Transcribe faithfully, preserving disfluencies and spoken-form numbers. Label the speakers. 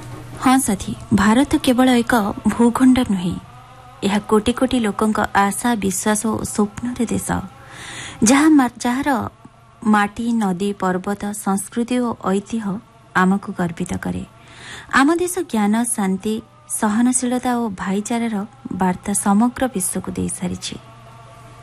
Speaker 1: हाँ साथी, भारत केवल एक भूखंड नुहे, यह कोटी कोटी लोकंक आशा विश्वास और स्वप्न देश जहाँ जार माटी नदी पर्वत संस्कृति और ऐतिह्य आमको गर्वित करे। आम देश ज्ञान शांति सहनशीलता और भाईचारार वार्ता समग्र विश्व को दे सारी।